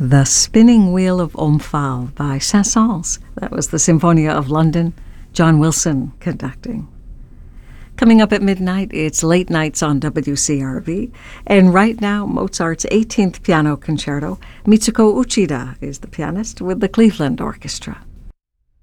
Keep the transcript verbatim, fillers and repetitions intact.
The Spinning Wheel of Omphale by Saint-Saëns. That was the Symphonia of London, John Wilson conducting. Coming up at midnight, it's Late Nights on W C R V. And right now, Mozart's eighteenth Piano Concerto. Mitsuko Uchida is the pianist with the Cleveland Orchestra.